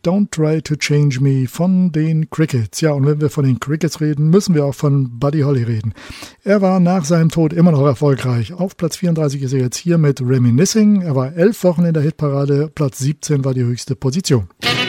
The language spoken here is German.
Don't Try to Change Me von den Crickets. Ja, und wenn wir von den Crickets reden, müssen wir auch von Buddy Holly reden. Er war nach seinem Tod immer noch erfolgreich. Auf Platz 34 ist er jetzt hier mit Reminiscing. Er war 11 Wochen in der Hitparade. Platz 17 war die höchste Position.